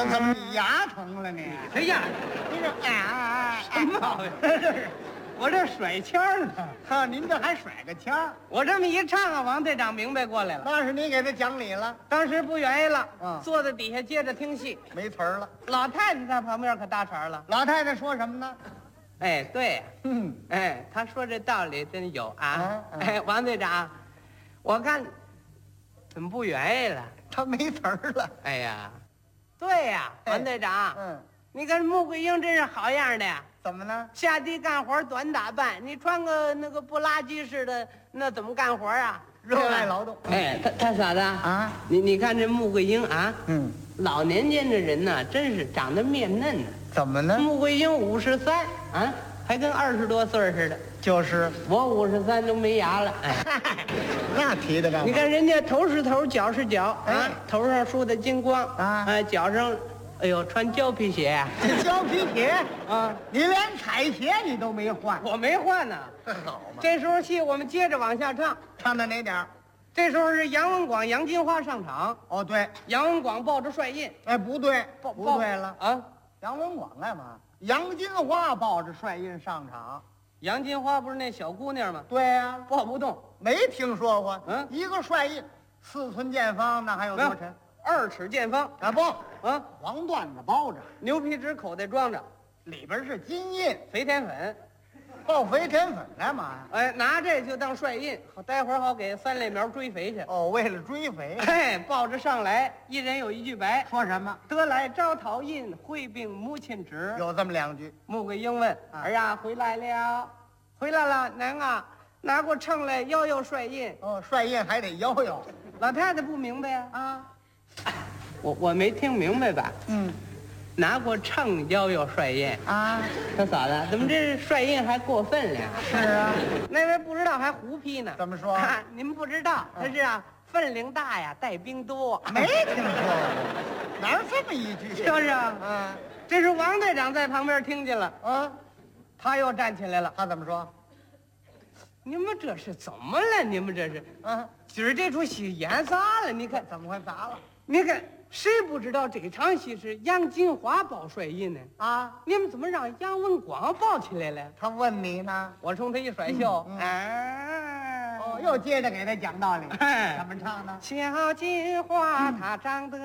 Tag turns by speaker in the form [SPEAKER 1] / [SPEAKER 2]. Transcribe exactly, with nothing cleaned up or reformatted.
[SPEAKER 1] 怎怎么你牙疼了你？
[SPEAKER 2] 谁呀？
[SPEAKER 1] 你这哎哎
[SPEAKER 2] 什么毛病？我这甩腔儿呢。
[SPEAKER 1] 哈，您这还甩个腔儿？
[SPEAKER 2] 我这么一唱啊，王队长明白过来了。
[SPEAKER 1] 那是你给他讲理了，
[SPEAKER 2] 当时不愿意了，
[SPEAKER 1] 嗯
[SPEAKER 2] 坐在底下接着听戏。
[SPEAKER 1] 没词儿了。
[SPEAKER 2] 老太太在旁边可搭茬了。
[SPEAKER 1] 老太太说什么呢？
[SPEAKER 2] 哎，对呀，
[SPEAKER 1] 嗯，
[SPEAKER 2] 哎，他说这道理真有啊。
[SPEAKER 1] 嗯嗯
[SPEAKER 2] 哎，王队长，我看怎么不愿意了？
[SPEAKER 1] 他没词儿了。
[SPEAKER 2] 哎呀，对呀，
[SPEAKER 1] 哎
[SPEAKER 2] 王队长，
[SPEAKER 1] 嗯，
[SPEAKER 2] 你看穆桂英真是好样的呀。
[SPEAKER 1] 怎么呢？
[SPEAKER 2] 下地干活短打扮，你穿个那个布拉吉似的，那怎么干活啊？
[SPEAKER 1] 热爱劳动。
[SPEAKER 2] 哎，他他嫂子
[SPEAKER 1] 啊，
[SPEAKER 2] 你你看这穆桂英啊，
[SPEAKER 1] 嗯，
[SPEAKER 2] 老年间的人呢，真是长得面嫩呢。
[SPEAKER 1] 怎么呢？
[SPEAKER 2] 穆桂英五十三啊，还跟二十多岁似的。
[SPEAKER 1] 就是，
[SPEAKER 2] 我五十三都没牙了，哎，
[SPEAKER 1] 那提的干嘛？
[SPEAKER 2] 你看人家头是头，脚是脚啊
[SPEAKER 1] 哎，
[SPEAKER 2] 头上梳的金光
[SPEAKER 1] 啊
[SPEAKER 2] 哎，脚上，哎呦，穿胶皮鞋
[SPEAKER 1] 这胶皮鞋，
[SPEAKER 2] 啊，
[SPEAKER 1] 你连彩鞋你都没换，
[SPEAKER 2] 我没换呢。
[SPEAKER 1] 好嘛？
[SPEAKER 2] 这时候戏我们接着往下唱。
[SPEAKER 1] 唱到哪点儿？
[SPEAKER 2] 这时候是杨文广、杨金花上场，
[SPEAKER 1] 哦，对，
[SPEAKER 2] 杨文广抱着帅印，
[SPEAKER 1] 哎，不对，
[SPEAKER 2] 抱
[SPEAKER 1] 不对了。
[SPEAKER 2] 啊！
[SPEAKER 1] 杨文广干嘛？杨金花抱着帅印上场。
[SPEAKER 2] 杨金花不是那小姑娘吗？
[SPEAKER 1] 对呀、
[SPEAKER 2] 抱不动，
[SPEAKER 1] 没听说过。
[SPEAKER 2] 嗯
[SPEAKER 1] 一个帅印，四寸见方，那还有多沉？
[SPEAKER 2] 二尺见方
[SPEAKER 1] 啊不，
[SPEAKER 2] 啊，
[SPEAKER 1] 黄缎子包着，
[SPEAKER 2] 牛皮纸口袋装着，
[SPEAKER 1] 里边是金印，
[SPEAKER 2] 肥田粉，
[SPEAKER 1] 抱肥田粉干嘛呀？
[SPEAKER 2] 哎，拿这就当帅印，待会儿好给三类苗追肥去。
[SPEAKER 1] 哦，为了追肥。
[SPEAKER 2] 嘿，抱着上来，一人有一句白，
[SPEAKER 1] 说什么？
[SPEAKER 2] 得来招讨印，会病母亲旨。
[SPEAKER 1] 有这么两句。
[SPEAKER 2] 穆桂英问：“
[SPEAKER 1] 啊
[SPEAKER 2] 儿呀，回来了，回来了，娘啊，拿过秤来摇摇帅印。”
[SPEAKER 1] 哦，帅印还得摇摇
[SPEAKER 2] 老太太不明白呀、
[SPEAKER 1] 啊。
[SPEAKER 2] 我我没听明白吧？
[SPEAKER 1] 嗯
[SPEAKER 2] 拿过秤摇摇帅印，
[SPEAKER 1] 啊，
[SPEAKER 2] 他嫂子怎么这帅印还过分了？
[SPEAKER 1] 是啊。
[SPEAKER 2] 那位不知道还胡批呢。
[SPEAKER 1] 怎么说？
[SPEAKER 2] 啊、您不知道，他是啊，分量大呀，带兵多。
[SPEAKER 1] 没听说过，哪有这么一句？
[SPEAKER 2] 是不是啊？
[SPEAKER 1] 啊
[SPEAKER 2] 这是王队长在旁边听见了，
[SPEAKER 1] 啊，
[SPEAKER 2] 他又站起来了。
[SPEAKER 1] 他怎么说？
[SPEAKER 2] 你们这是怎么了？你们这是
[SPEAKER 1] 啊，
[SPEAKER 2] 今儿这出戏演啥了？你看，
[SPEAKER 1] 怎么会砸了？
[SPEAKER 2] 你看，谁不知道这场戏是杨金花抱帅印呢？
[SPEAKER 1] 啊，
[SPEAKER 2] 你们怎么让杨文广抱起来了？
[SPEAKER 1] 他问你呢？
[SPEAKER 2] 我冲他一甩袖，
[SPEAKER 1] 嗯嗯
[SPEAKER 2] 哎，
[SPEAKER 1] 哦，又接着给他讲道理。
[SPEAKER 2] 哎
[SPEAKER 1] 怎么唱的？
[SPEAKER 2] 小金花她长得